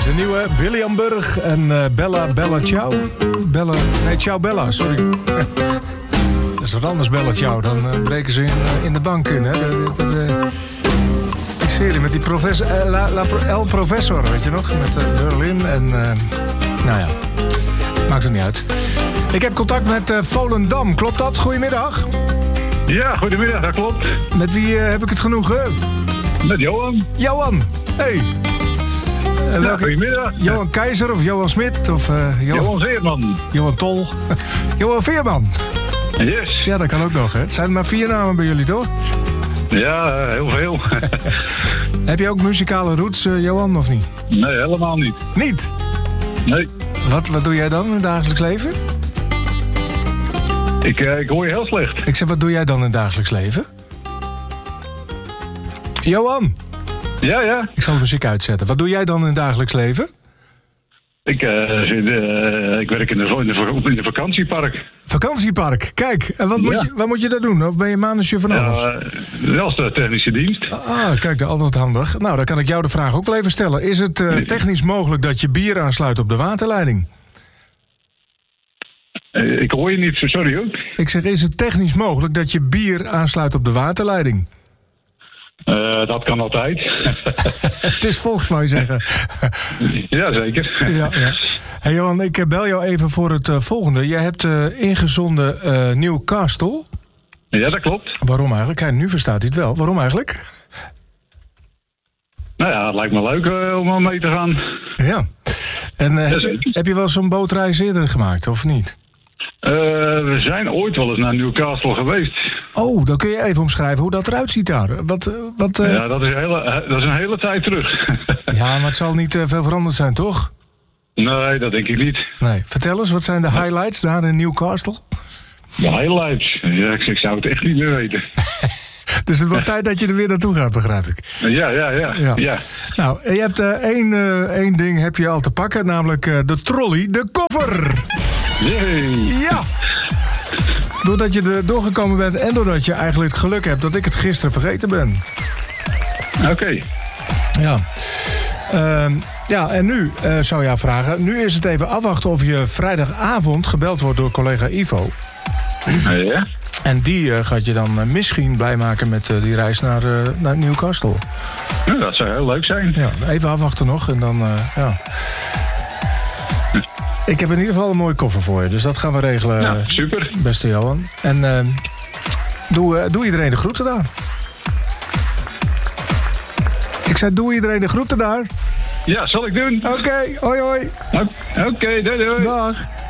is de nieuwe William Burg en Bella Ciao. Ciao Bella, sorry. Dat is wat anders, Bella Ciao. Dan breken ze in de bank in, hè. Die serie met die professor, El Professor, weet je nog? Met Berlin en... nou ja, maakt het niet uit. Ik heb contact met Volendam, klopt dat? Goedemiddag. Ja, goedemiddag, dat klopt. Met wie heb ik het genoegen? Met Johan. Johan, hey. Goedemiddag. Johan Keizer of Johan Smit of Johan Veerman. Johan Tol. Johan Veerman. Yes. Ja, dat kan ook nog, hè. Het zijn maar 4 namen bij jullie, toch? Ja, heel veel. Heb je ook muzikale roots, Johan, of niet? Nee, helemaal niet. Niet? Nee. Wat doe jij dan in het dagelijks leven? Ik hoor je heel slecht. Ik zeg, wat doe jij dan in het dagelijks leven? Johan? Ja. Ik zal de muziek uitzetten. Wat doe jij dan in het dagelijks leven? Ik werk in de vakantiepark. Vakantiepark, kijk. En wat moet je daar doen? Of ben je manager van alles? Dat is de technische dienst. Ah, kijk, dat altijd handig. Nou, dan kan ik jou de vraag ook wel even stellen. Is het technisch mogelijk dat je bier aansluit op de waterleiding? Ik hoor je niet, sorry hoor. Ik zeg, is het technisch mogelijk dat je bier aansluit op de waterleiding? Dat kan altijd. Het is volgt, wou je zeggen. Ja, zeker. Ja. Hey Johan, ik bel jou even voor het volgende. Jij hebt ingezonden Newcastle. Ja, dat klopt. Waarom eigenlijk? Kijk, nu verstaat hij het wel. Waarom eigenlijk? Nou ja, het lijkt me leuk om al mee te gaan. Ja. En heb je wel zo'n bootreis eerder gemaakt, of niet? We zijn ooit wel eens naar Newcastle geweest. Oh, dan kun je even omschrijven hoe dat eruit ziet daar. Ja, dat is een hele tijd terug. Ja, maar het zal niet veel veranderd zijn, toch? Nee, dat denk ik niet. Nee. Vertel eens, wat zijn de highlights daar in Newcastle? De highlights? Ja, ik zou het echt niet meer weten. Dus het wordt tijd dat je er weer naartoe gaat, begrijp ik. Ja. Nou, je hebt één ding heb je al te pakken, namelijk de trolley, de koffer. Yay. Ja. Doordat je er doorgekomen bent en doordat je eigenlijk het geluk hebt dat ik het gisteren vergeten ben. Oké. Ja. Ja, en nu zou je vragen. Nu is het even afwachten of je vrijdagavond gebeld wordt door collega Ivo. Ja. En die gaat je dan misschien blij maken met die reis naar Newcastle. Ja, dat zou heel leuk zijn. Ja, even afwachten nog en dan, ja. Ik heb in ieder geval een mooie koffer voor je, dus dat gaan we regelen. Ja, super. Beste Johan. En doe iedereen de groeten daar. Ik zei, doe iedereen de groeten daar. Ja, zal ik doen. Oké, hoi hoi. Oké, doei. Dag.